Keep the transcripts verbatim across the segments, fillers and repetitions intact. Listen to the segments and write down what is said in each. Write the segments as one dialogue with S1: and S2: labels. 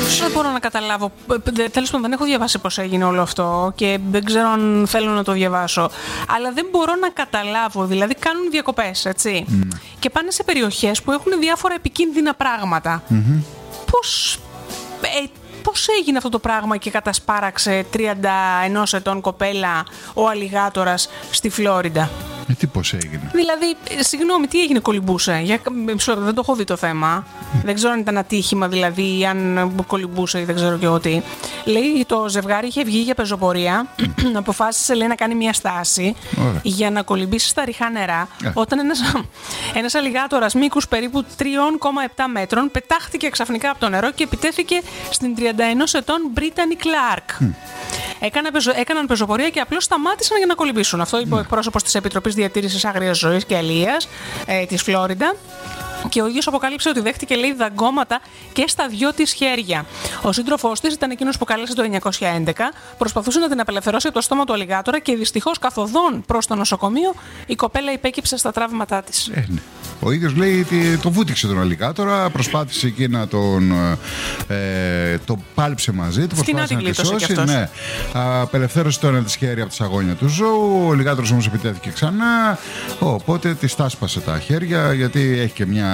S1: Δεν μπορώ να καταλάβω. Τέλος πάντων, δεν έχω διαβάσει πώς έγινε όλο αυτό και δεν ξέρω αν θέλω να το διαβάσω. Αλλά δεν μπορώ να καταλάβω. Δηλαδή, κάνουν διακοπές, έτσι. Mm. Και πάνε σε περιοχές που έχουν διάφορα επικίνδυνα πράγματα. Mm-hmm. Πώς. Ε, Πώς έγινε αυτό το πράγμα και κατασπάραξε τριάντα ένα ετών κοπέλα ο αλιγάτορας στη Φλόριντα?
S2: Ε, τι πώς έγινε?
S1: Δηλαδή, συγγνώμη, τι έγινε, κολυμπούσε? Για, δεν το έχω δει το θέμα. Mm. Δεν ξέρω αν ήταν ατύχημα, δηλαδή, αν κολυμπούσε ή δεν ξέρω και εγώ τι. Λέει, το ζευγάρι είχε βγει για πεζοπορία, mm. αποφάσισε, λέει, να κάνει μια στάση Ωραία. για να κολυμπήσει στα ριχά νερά, yeah. όταν ένας, ένας αλιγάτορας μήκους περίπου τρία κόμμα επτά μέτρων πετάχτηκε ξαφνικά από το νερό και επιτέθηκε στην τριάντα ένα ετών Μπρίτανι Κλάρκ. Mm. Έκαναν, έκαναν πεζοπορία και απλώς σταμάτησαν για να κολυμπήσουν. Αυτό είπε ο εκπρόσωπος της Επιτροπής Διατήρησης Άγριας Ζωής και Αλίας ε, της Φλόριντα. Και ο ίδιος αποκάλυψε ότι δέχτηκε, λέει, δαγκώματα και στα δυο της χέρια. Ο σύντροφός της ήταν εκείνος που κάλεσε το εννιακόσια έντεκα, προσπαθούσε να την απελευθερώσει από το στόμα του αλιγάτορα και δυστυχώς καθοδόν προς το νοσοκομείο η κοπέλα υπέκυψε στα τραύματά της.
S2: Ε, ναι. Ο ίδιος λέει ότι το βούτυξε τον αλιγάτορα, προσπάθησε εκεί να τον ε, το πάλιψε μαζί του, προσπάθησε να τη σώσει. Ναι. Απελευθέρωσε το ένα της χέρι από τη σαγόνια του ζώου, ο αλιγάτορας όμως επιτέθηκε ξανά, οπότε τη τάσπασε τα χέρια γιατί έχει και μια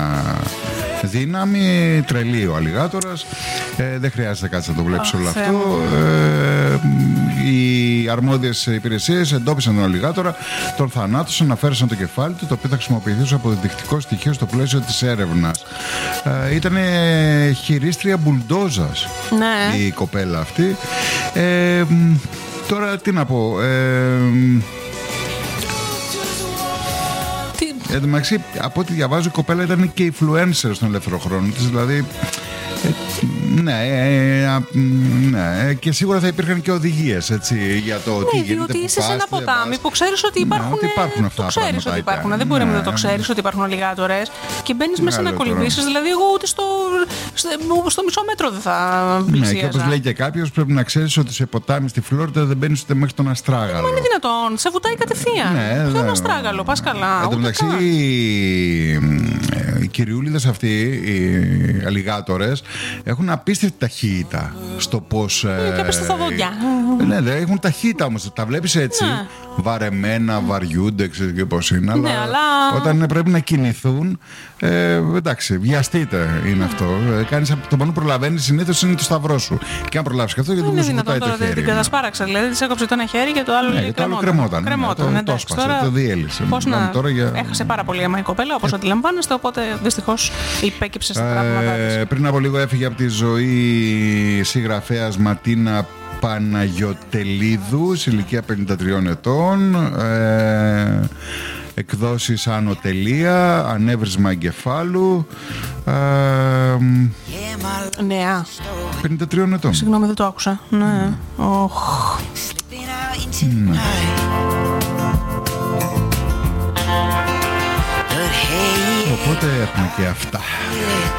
S2: δύναμη, τρελή ο αλιγάτορας. Ε, δεν χρειάζεται κάτι να το βλέπεις oh, όλο αυτό. Ε, οι αρμόδιες υπηρεσίες εντόπισαν τον αλιγάτορα, τον θανάτωσαν, αφαίρεσαν το κεφάλι του, το οποίο θα χρησιμοποιηθεί ως αποδεικτικό στοιχείο στο πλαίσιο της έρευνας. Ε, ήταν χειρίστρια μπουλντόζας ναι. η κοπέλα αυτή. Ε, τώρα τι να πω. Ε, Εν τω μεταξύ, από ό,τι διαβάζω, η κοπέλα ήταν και influencer στον ελεύθερο χρόνο της. Δηλαδή. Ε, ναι, ε, ναι, και σίγουρα θα υπήρχαν και οδηγίες, έτσι, για το
S1: ναι,
S2: τι γίνεται.
S1: Διότι είσαι σε ένα ποτάμι που ξέρεις ότι υπάρχουν.
S2: Ναι, ότι υπάρχουν αυτά
S1: το ξέρεις ότι υπάρχουν. Ναι, δεν μπορεί ναι, να το ξέρεις ότι υπάρχουν αλιγάτορες και μπαίνεις μέσα να κολυμπήσεις. Δηλαδή, εγώ ούτε στο, στο, στο μισό μέτρο δεν θα πλησίαζα.
S2: Ναι, και όπως λέει και κάποιος, πρέπει να ξέρεις ότι σε ποτάμι στη Φλόριντα δεν μπαίνεις ούτε μέχρι τον αστράγαλο.
S1: Μα είναι δυνατόν, σε βουτάει κατευθείαν. Ναι, ποιο είναι αστράγαλο, πας καλά.
S2: Εν τω μεταξύ, οι κυριούλιδες αυτοί, οι αλιγάτορες, έχουν απίστευτη ταχύτητα στο πώς.
S1: Είναι και απίστευτα δόντια.
S2: Ναι, δεν έχουν ταχύτητα όμως. Τα βλέπεις έτσι. Ναι. Βαρεμένα, βαριούνται, ξέρεις και πώς είναι. Αλλά,
S1: ναι, αλλά
S2: όταν πρέπει να κινηθούν, ε, εντάξει, βιαστείτε είναι αυτό. Ε, κάνεις από το πάνω προλαβαίνεις, συνήθως είναι το σταυρό σου. Και αν προλάβεις και αυτό, γιατί δεν σου βουτάει το χέρι.
S1: Την κατασπάραξα, δηλαδή της έκοψε το ένα χέρι και το άλλο
S2: ναι, κρεμόταν. κρεμόταν.
S1: κρεμόταν
S2: ναι, το, το σπάσε, το διέλυσε.
S1: Πώς να.
S2: Για...
S1: Έχασε πάρα πολύ αίμα η κοπέλα, όπως αντιλαμβάνεστε, οπότε δυστυχώς υπέκυψε στα τραύματά της.
S2: Πριν από λίγο έφυγε από τη ζωή συγγραφέας Ματίνα Παναγιωτελίδου σε ηλικία πενήντα τριών ετών. ε, εκδόσεις Άνω Τελεία, Ανέβρισμα εγκεφάλου. ε,
S1: Νέα
S2: πενήντα τριών ετών.
S1: Συγγνώμη, δεν το άκουσα. Ναι. Oh.
S2: ναι. Οπότε έχουμε και αυτά.